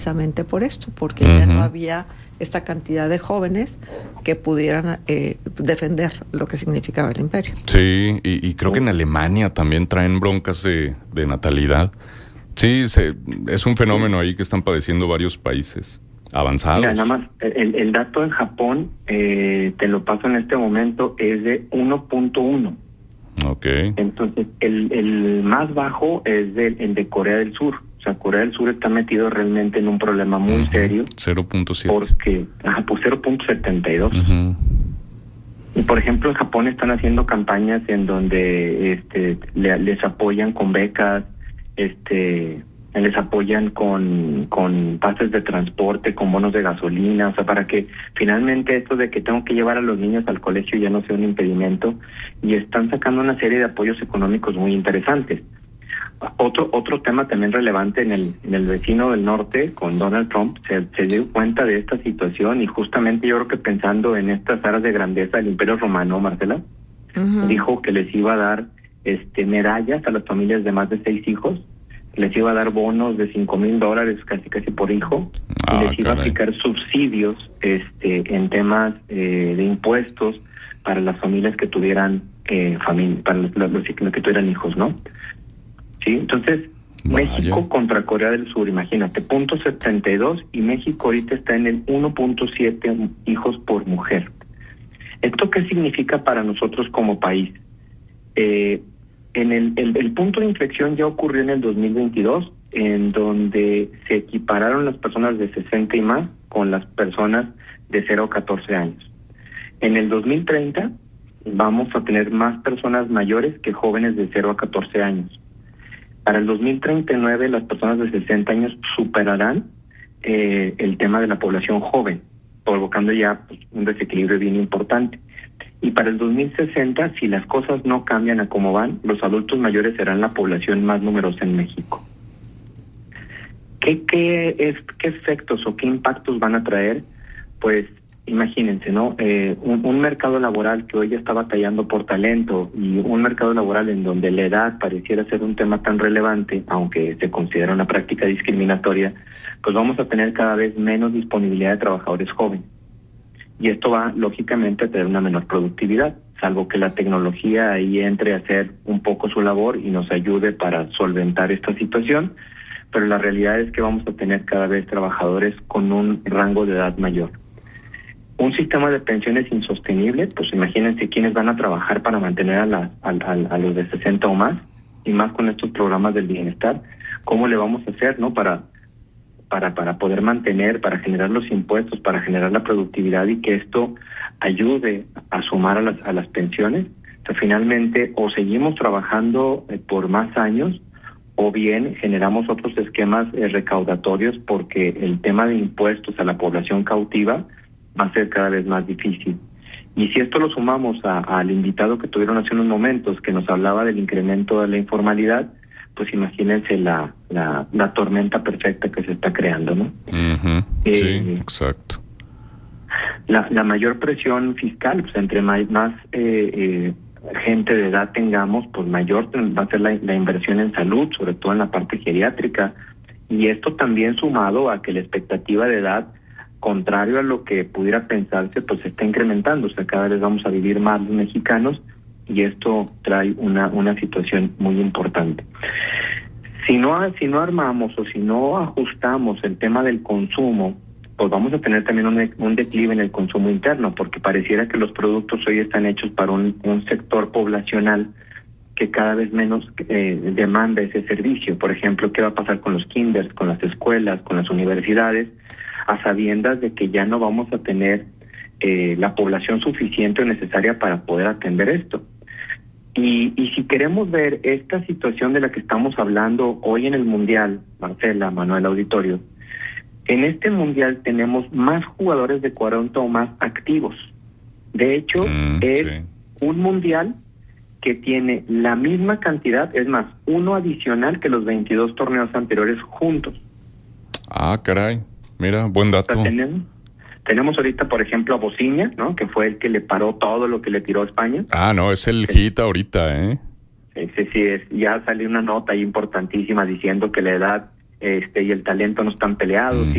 precisamente por esto, porque ya no había esta cantidad de jóvenes que pudieran defender lo que significaba el imperio. Sí, y creo que en Alemania también traen broncas de natalidad. Sí, es un fenómeno ahí que están padeciendo varios países avanzados. Mira, nada más, el dato en Japón, te lo paso en este momento, es de 1.1. Okay. Entonces, el más bajo es el de Corea del Sur. O sea, Corea del Sur está metido realmente en un problema muy serio. 0.7. Porque, pues 0.72. Y por ejemplo, en Japón están haciendo campañas en donde les apoyan con becas, les apoyan con pases de transporte, con bonos de gasolina, o sea, para que finalmente esto de que tengo que llevar a los niños al colegio ya no sea un impedimento, y están sacando una serie de apoyos económicos muy interesantes. Otro tema también relevante en el vecino del norte, con Donald Trump, se dio cuenta de esta situación, y justamente yo creo que pensando en estas aras de grandeza del Imperio Romano, Marcela, dijo que les iba a dar medallas a las familias de más de 6 hijos, les iba a dar bonos de $5,000 casi por hijo, y les iba a aplicar subsidios en temas de impuestos para las familias que tuvieran para los que tuvieran hijos, ¿no? Sí, entonces México contra Corea del Sur, imagínate, 0.72, y México ahorita está en el 1.7 hijos por mujer. ¿Esto qué significa para nosotros como país? El punto de inflexión ya ocurrió en el 2022, en donde se equipararon las personas de 60 y más con las personas de 0 a 14 años. En el 2030 vamos a tener más personas mayores que jóvenes de 0 a 14 años. Para el 2039 las personas de 60 años superarán el tema de la población joven, provocando ya un desequilibrio bien importante. Y para el 2060, si las cosas no cambian a como van, los adultos mayores serán la población más numerosa en México. ¿Qué efectos o qué impactos van a traer? Pues imagínense, ¿no? Un mercado laboral que hoy ya está batallando por talento, y un mercado laboral en donde la edad pareciera ser un tema tan relevante, aunque se considera una práctica discriminatoria, pues vamos a tener cada vez menos disponibilidad de trabajadores jóvenes. Y esto va, lógicamente, a tener una menor productividad, salvo que la tecnología ahí entre a hacer un poco su labor y nos ayude para solventar esta situación, pero la realidad es que vamos a tener cada vez trabajadores con un rango de edad mayor. Un sistema de pensiones insostenible, pues imagínense quiénes van a trabajar para mantener a los de 60 o más, y más con estos programas del bienestar. ¿Cómo le vamos a hacer, no, para poder mantener, para generar los impuestos, para generar la productividad, y que esto ayude a sumar a las pensiones? Entonces, finalmente, o seguimos trabajando por más años, o bien generamos otros esquemas recaudatorios, porque el tema de impuestos a la población cautiva va a ser cada vez más difícil. Y si esto lo sumamos al invitado que tuvieron hace unos momentos, que nos hablaba del incremento de la informalidad, pues imagínense la tormenta perfecta que se está creando, ¿no? Sí, exacto. La mayor presión fiscal, pues entre más gente de edad tengamos, pues mayor va a ser la inversión en salud, sobre todo en la parte geriátrica. Y esto también sumado a que la expectativa de edad, contrario a lo que pudiera pensarse, pues se está incrementando. O sea, cada vez vamos a vivir más los mexicanos, y esto trae una situación muy importante. Si no armamos o si no ajustamos el tema del consumo, pues vamos a tener también un declive en el consumo interno, porque pareciera que los productos hoy están hechos para un sector poblacional que cada vez menos demanda ese servicio. Por ejemplo, ¿qué va a pasar con los kinders, con las escuelas, con las universidades, a sabiendas de que ya no vamos a tener la población suficiente o necesaria para poder atender esto? Y si queremos ver esta situación de la que estamos hablando hoy en el Mundial, Marcela, Manuel, auditorio, en este Mundial tenemos más jugadores de 40 o más activos. De hecho, es un Mundial que tiene la misma cantidad, es más, uno adicional que los 22 torneos anteriores juntos. Ah, caray. Mira, buen dato. O sea, tenemos ahorita, por ejemplo, a Bociña, ¿no? Que fue el que le paró todo lo que le tiró a España. Ah, no, es el hit ahorita, ¿eh? Sí, ya salió una nota ahí importantísima diciendo que la edad y el talento no están peleados,